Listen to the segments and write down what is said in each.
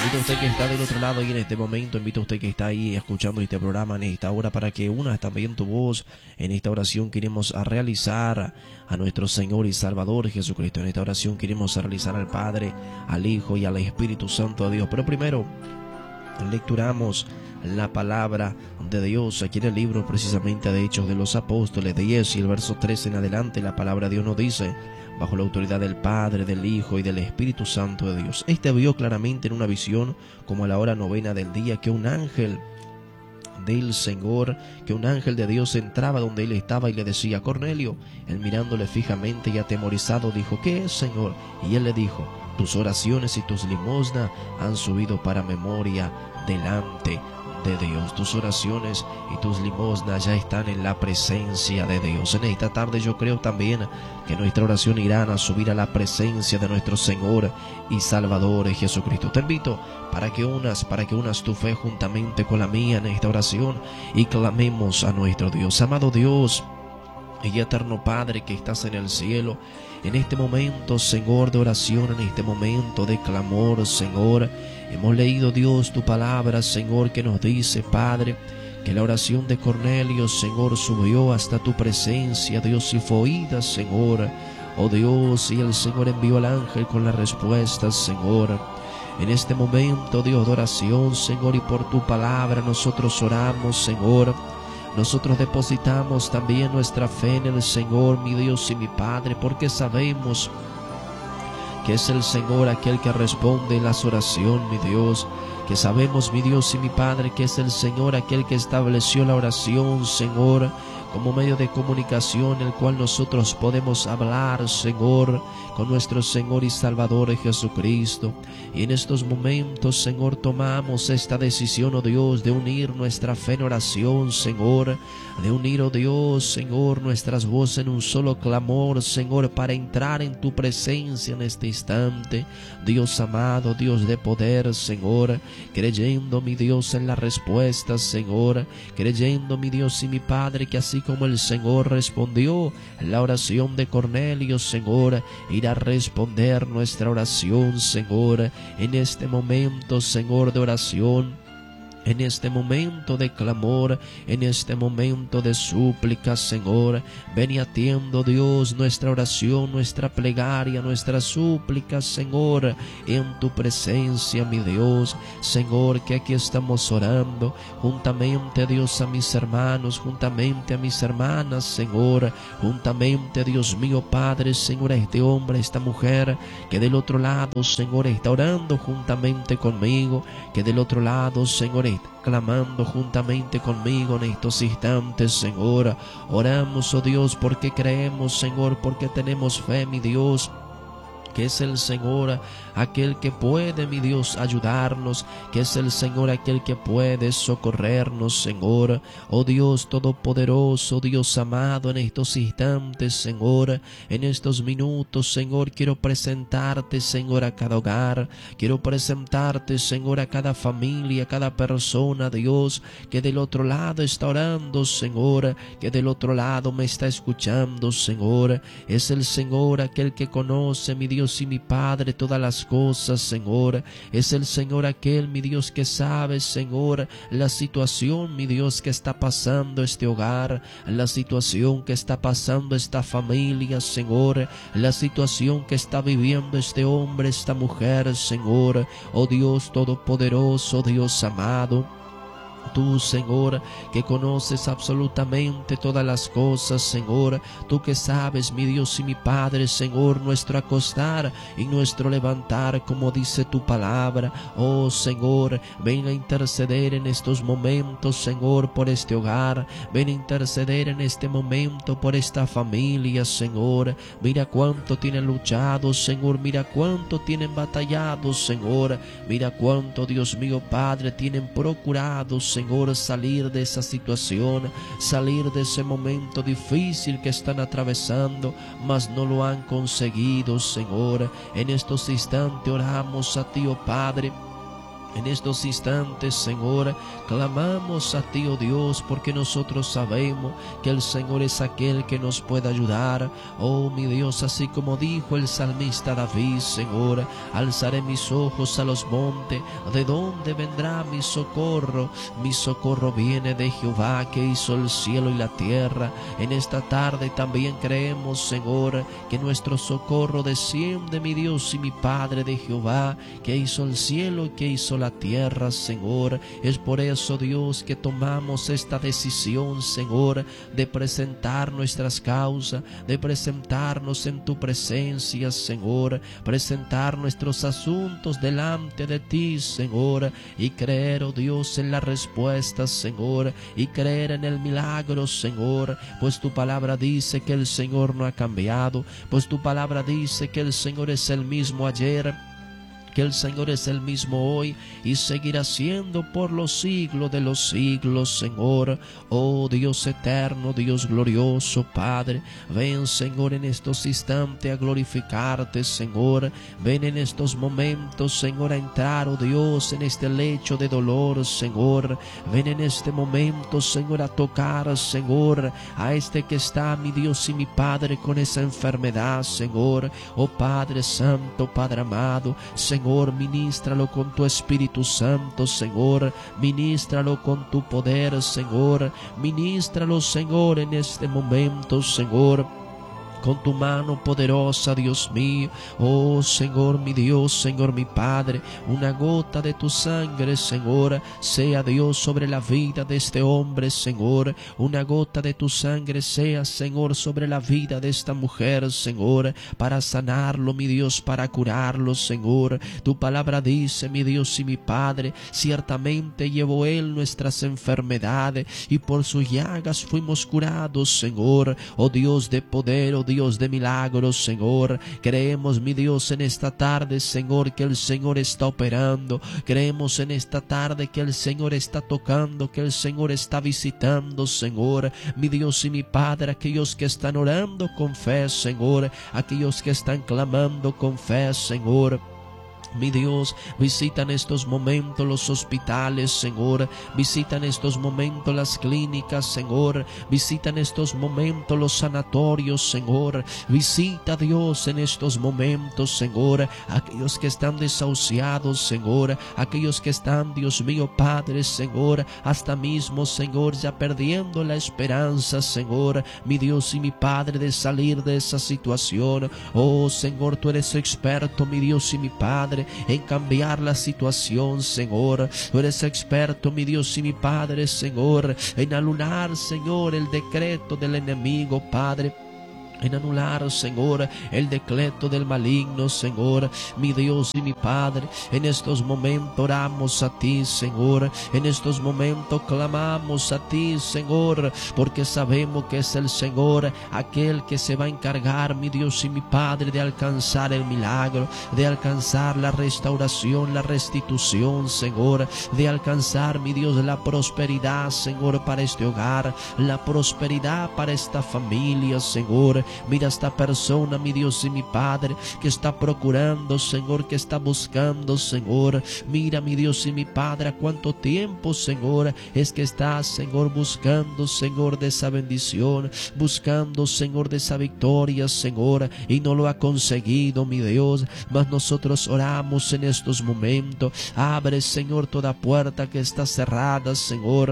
Invito a usted que está del otro lado y en este momento, invito a usted que está ahí escuchando este programa en esta hora para que unas también tu voz en esta oración. Queremos realizar a nuestro Señor y Salvador Jesucristo. En esta oración queremos realizar al Padre, al Hijo y al Espíritu Santo de Dios. Pero primero lecturamos la palabra de Dios aquí en el libro precisamente de Hechos de los Apóstoles 10 y el verso 13 en adelante. La palabra de Dios nos dice: bajo la autoridad del Padre, del Hijo y del Espíritu Santo de Dios. Este vio claramente en una visión, como a la hora novena del día, que un ángel del Señor, que un ángel de Dios entraba donde él estaba y le decía: Cornelio. Él, mirándole fijamente y atemorizado, dijo: ¿qué es, Señor? Y él le dijo: tus oraciones y tus limosnas han subido para memoria delante de Dios. Tus oraciones y tus limosnas ya están en la presencia de Dios. En esta tarde yo creo también que nuestra oración irá a subir a la presencia de nuestro Señor y Salvador Jesucristo. Te invito para que unas tu fe juntamente con la mía en esta oración y clamemos a nuestro Dios. Amado Dios y eterno Padre que estás en el cielo, en este momento, Señor, de oración, en este momento de clamor, Señor, hemos leído, Dios, tu palabra, Señor, que nos dice, Padre, que la oración de Cornelio, Señor, subió hasta tu presencia, Dios, y fue oída, Señor. Oh Dios, y el Señor envió al ángel con la respuesta, Señor. En este momento, Dios, de oración, Señor, y por tu palabra nosotros oramos, Señor. Nosotros depositamos también nuestra fe en el Señor, mi Dios y mi Padre, porque sabemos que es el Señor aquel que responde las oraciones, mi Dios. Que sabemos, mi Dios y mi Padre, que es el Señor aquel que estableció la oración, Señor, como medio de comunicación, el cual nosotros podemos hablar, Señor, con nuestro Señor y Salvador Jesucristo. Y en estos momentos, Señor, tomamos esta decisión, oh Dios, de unir nuestra fe en oración, Señor, de unir, oh Dios, Señor, nuestras voces en un solo clamor, Señor, para entrar en tu presencia en este instante. Dios amado, Dios de poder, Señor, creyendo, mi Dios, en la respuesta, Señor, creyendo, mi Dios y mi Padre, que así como el Señor respondió la oración de Cornelio, Señor, irá a responder nuestra oración, Señor, en este momento, Señor, de oración, en este momento de clamor, en este momento de súplica, Señor. Ven y atiendo, Dios, nuestra oración, nuestra plegaria, nuestra súplica, Señor, en tu presencia, mi Dios. Señor, que aquí estamos orando juntamente, Dios, a mis hermanos, juntamente a mis hermanas, Señor, juntamente, Dios mío, Padre, Señor, a este hombre, a esta mujer, que del otro lado, Señor, está orando juntamente conmigo, que del otro lado, Señor, está clamando juntamente conmigo en estos instantes, Señor. Oramos, oh Dios, porque creemos, Señor, porque tenemos fe, mi Dios, que es el Señor aquel que puede, mi Dios, ayudarnos, que es el Señor aquel que puede socorrernos, Señor. Oh Dios todopoderoso, Dios amado, en estos instantes, Señor, en estos minutos, Señor, quiero presentarte, Señor, a cada hogar, quiero presentarte, Señor, a cada familia, a cada persona, Dios, que del otro lado está orando, Señor, que del otro lado me está escuchando, Señor. Es el Señor aquel que conoce, mi Dios y mi Padre, todas las cosas, Señor. Es el Señor aquel, mi Dios, que sabe, Señor, la situación, mi Dios, que está pasando este hogar, la situación que está pasando esta familia, Señor, la situación que está viviendo este hombre, esta mujer, Señor. Oh Dios todopoderoso, Dios amado, tú, Señor, que conoces absolutamente todas las cosas, Señor, tú que sabes, mi Dios y mi Padre, Señor, nuestro acostar y nuestro levantar, como dice tu palabra. Oh Señor, ven a interceder en estos momentos, Señor, por este hogar, ven a interceder en este momento por esta familia, Señor. Mira cuánto tienen luchado, Señor, mira cuánto tienen batallado, Señor, mira cuánto, Dios mío, Padre, tienen procurado, Señor, salir de esa situación, salir de ese momento difícil que están atravesando, mas no lo han conseguido, Señor. En estos instantes oramos a ti, oh Padre, En estos instantes, Señor, clamamos a ti, oh Dios, porque nosotros sabemos que el Señor es aquel que nos puede ayudar. Oh mi Dios, así como dijo el salmista David, Señor, alzaré mis ojos a los montes, ¿de dónde vendrá mi socorro? Mi socorro viene de Jehová, que hizo el cielo y la tierra. En esta tarde también creemos, Señor, que nuestro socorro desciende, mi Dios y mi Padre, de Jehová, que hizo el cielo y que hizo la tierra, Señor. Es por eso, Dios, que tomamos esta decisión, Señor, de presentar nuestras causas, de presentarnos en tu presencia, Señor, presentar nuestros asuntos delante de ti, Señor, y creer, oh Dios, en la respuesta, Señor, y creer en el milagro, Señor, pues tu palabra dice que el Señor no ha cambiado, pues tu palabra dice que el Señor es el mismo ayer, que el Señor es el mismo hoy y seguirá siendo por los siglos de los siglos, Señor. Oh Dios eterno, Dios glorioso, Padre, ven, Señor, en estos instantes a glorificarte, Señor. Ven en estos momentos, Señor, a entrar, oh Dios, en este lecho de dolor, Señor. Ven en este momento, Señor, a tocar, Señor, a este que está, mi Dios y mi Padre, con esa enfermedad, Señor. Oh Padre Santo, Padre amado, Señor, ministralo con tu Espíritu Santo, Señor, ministralo con tu poder, Señor, ministralo, Señor, en este momento, Señor, con tu mano poderosa, Dios mío. Oh Señor, mi Dios, Señor, mi Padre, una gota de tu sangre, Señor, sea, Dios, sobre la vida de este hombre, Señor. Una gota de tu sangre sea, Señor, sobre la vida de esta mujer, Señor, para sanarlo, mi Dios, para curarlo, Señor. Tu palabra dice, mi Dios y mi Padre, ciertamente llevó él nuestras enfermedades y por sus llagas fuimos curados, Señor. Oh Dios de poder, oh Dios de milagros, Señor. Creemos, mi Dios, en esta tarde, Señor, que el Señor está operando. Creemos en esta tarde que el Señor está tocando, que el Señor está visitando, Señor. Mi Dios y mi Padre, aquellos que están orando con fe, Señor. Aquellos que están clamando con fe, Señor. Mi Dios, visita en estos momentos los hospitales, Señor. Visita en estos momentos las clínicas, Señor. Visita en estos momentos los sanatorios, Señor. Visita, Dios, en estos momentos, Señor, aquellos que están desahuciados, Señor. Aquellos que están, Dios mío, Padre, Señor, hasta mismo, Señor, ya perdiendo la esperanza, Señor, mi Dios y mi Padre, de salir de esa situación. Oh, Señor, tú eres experto, mi Dios y mi Padre, en cambiar la situación, Señor. Tú eres experto, mi Dios y mi Padre, Señor, en anular, Señor, el decreto del enemigo, Padre. En anular, Señor, el decreto del maligno, Señor, mi Dios y mi Padre. En estos momentos oramos a ti, Señor. En estos momentos clamamos a ti, Señor, porque sabemos que es el Señor aquel que se va a encargar, mi Dios y mi Padre, de alcanzar el milagro, de alcanzar la restauración, la restitución, Señor, de alcanzar, mi Dios, la prosperidad, Señor, para este hogar, la prosperidad para esta familia, Señor. Mira esta persona, mi Dios y mi Padre, que está procurando, Señor, que está buscando, Señor. Mira, mi Dios y mi Padre, a cuánto tiempo, Señor, es que está, Señor, buscando, Señor, de esa bendición, buscando, Señor, de esa victoria, Señor, y no lo ha conseguido, mi Dios. Mas nosotros oramos en estos momentos. Abre, Señor, toda puerta que está cerrada, Señor.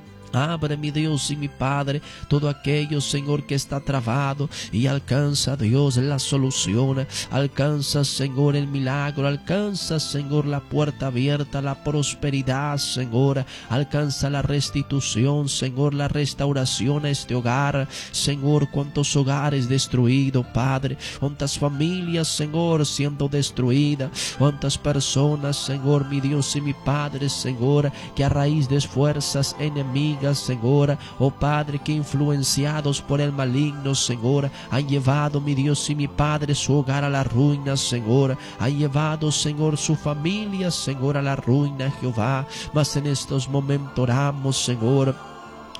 Abre, mi Dios y mi Padre, todo aquello, Señor, que está trabado, y alcanza, Dios, la solución. Alcanza, Señor, el milagro. Alcanza, Señor, la puerta abierta, la prosperidad, Señor. Alcanza la restitución, Señor, la restauración a este hogar. Señor, cuántos hogares destruidos, Padre. Cuántas familias, Señor, siendo destruidas. Cuántas personas, Señor, mi Dios y mi Padre, Señor, que a raíz de fuerzas enemigas, Señor, oh Padre, que influenciados por el maligno, Señor, han llevado, mi Dios y mi Padre, su hogar a la ruina, Señor. Han llevado, Señor, su familia, Señor, a la ruina, Jehová. Mas en estos momentos oramos, Señor.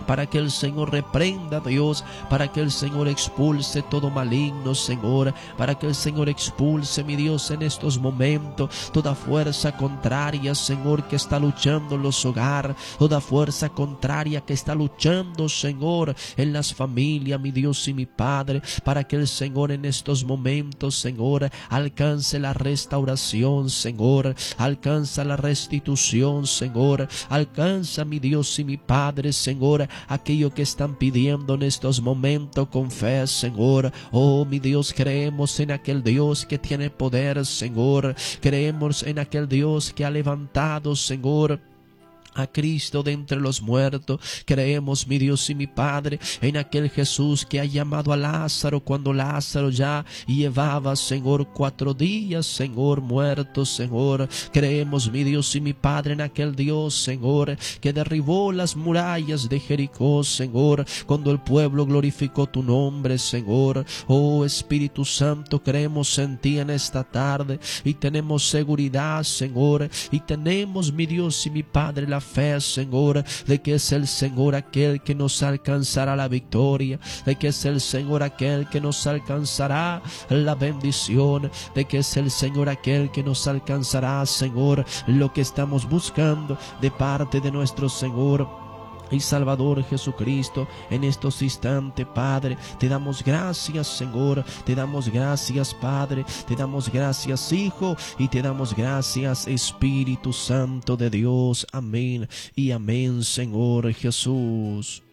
para que el Señor reprenda, Dios, para que el Señor expulse todo maligno, Señor, para que el Señor expulse, mi Dios, en estos momentos, toda fuerza contraria, Señor, que está luchando en los hogares, toda fuerza contraria que está luchando, Señor, en las familias, mi Dios y mi Padre, para que el Señor en estos momentos, Señor, alcance la restauración, Señor, alcanza la restitución, Señor, alcanza, mi Dios y mi Padre, Señor, aquello que están pidiendo en estos momentos con fe, Señor. Oh, mi Dios, creemos en aquel Dios que tiene poder, Señor. Creemos en aquel Dios que ha levantado, Señor, a Cristo de entre los muertos. Creemos, mi Dios y mi Padre, en aquel Jesús que ha llamado a Lázaro cuando Lázaro ya llevaba, Señor, 4 días, Señor, muerto, Señor. Creemos, mi Dios y mi Padre, en aquel Dios, Señor, que derribó las murallas de Jericó, Señor, cuando el pueblo glorificó tu nombre, Señor. Oh, Espíritu Santo, creemos en ti en esta tarde y tenemos seguridad, Señor, y tenemos, mi Dios y mi Padre, la fe, Señor, de que es el Señor aquel que nos alcanzará la victoria, de que es el Señor aquel que nos alcanzará la bendición, de que es el Señor aquel que nos alcanzará, Señor, lo que estamos buscando de parte de nuestro Señor y Salvador Jesucristo. En estos instantes, Padre, te damos gracias, Señor, te damos gracias, Padre, te damos gracias, Hijo, y te damos gracias, Espíritu Santo de Dios. Amén y amén, Señor Jesús.